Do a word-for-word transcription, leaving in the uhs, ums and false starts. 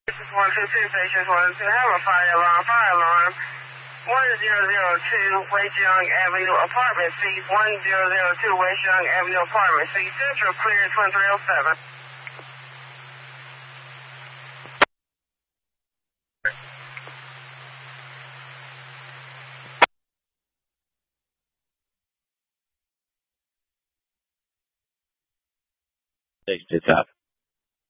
This is one two two, station one two, have a fire alarm, fire alarm. one zero zero two West Young Avenue, apartment C, one zero zero two West Young Avenue, apartment C, Central clear, twin three oh seven. Six to top.